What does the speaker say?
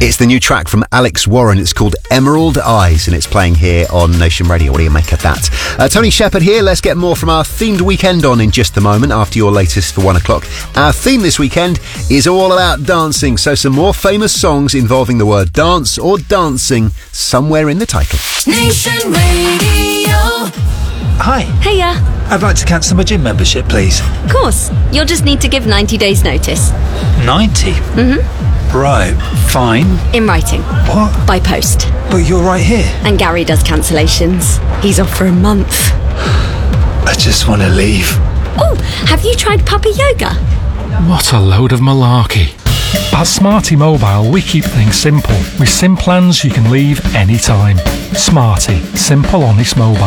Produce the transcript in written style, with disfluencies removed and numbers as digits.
It's the new track from Alex Warren. It's called Emerald Eyes, and it's playing here on Nation Radio. What do you make of that? Tony Shepherd here. Let's get more from our themed weekend on in just a moment after your latest for 1 o'clock. Our theme this weekend is all about dancing, so some more famous songs involving the word dance or dancing somewhere in the title. Nation Radio. Hi. Hiya. I'd like to cancel my gym membership, please. Of course. You'll just need to give 90 days notice. 90? Mm-hmm. Right, fine. In writing. What? By post. But you're right here. And Gary does cancellations. He's off for a month. I just want to leave. Oh, have you tried puppy yoga? What a load of malarkey. At Smarty Mobile, we keep things simple. With SIM plans you can leave anytime. Smarty. Simple, honest mobile.